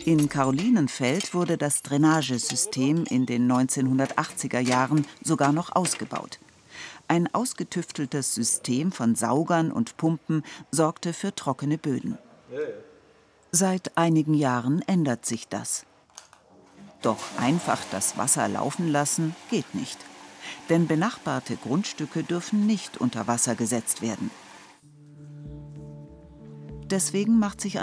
In Carolinenfeld wurde das Drainagesystem in den 1980er Jahren sogar noch ausgebaut. Ein ausgetüfteltes System von Saugern und Pumpen sorgte für trockene Böden. Seit einigen Jahren ändert sich das. Doch einfach das Wasser laufen lassen geht nicht. Denn benachbarte Grundstücke dürfen nicht unter Wasser gesetzt werden. Deswegen macht sich